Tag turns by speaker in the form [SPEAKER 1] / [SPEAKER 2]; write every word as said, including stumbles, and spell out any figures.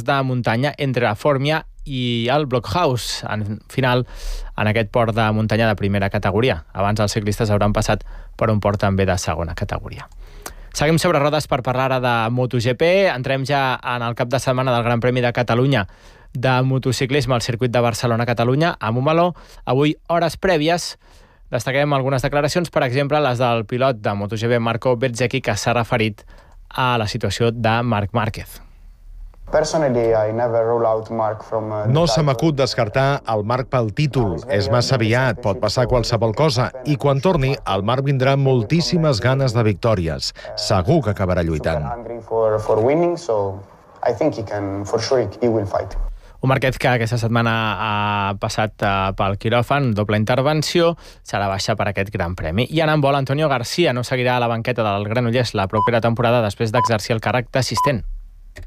[SPEAKER 1] curses de muntanya entre la Formia i el Blockhouse, en final en aquest port de muntanya de primera categoria. Abans els ciclistes hauran passat per un port també de segona categoria. Seguim sobre rodes per parlar ara de MotoGP. Entrem ja en el cap de setmana del Gran Premi de Catalunya de motociclisme al circuit de Barcelona-Catalunya a Montmeló. Avui, hores prèvies, destaquem algunes declaracions, per exemple, les del pilot de MotoGP Marco Bezzecchi, que s'ha referit a la situació de Marc Márquez.
[SPEAKER 2] No se m'acut descartar el Marc pel títol. És massa aviat, pot passar qualsevol cosa. I quan torni, el Marc vindrà amb moltíssimes ganes de victòries. Segur que acabarà lluitant.
[SPEAKER 1] Un Márquez que aquesta setmana ha passat pel quiròfan, doble intervenció, serà baixa per aquest Gran Premi. I anant en vol, Antonio García no seguirà a la banqueta del Granollers la propera temporada després d'exercir el càrrec d'assistent.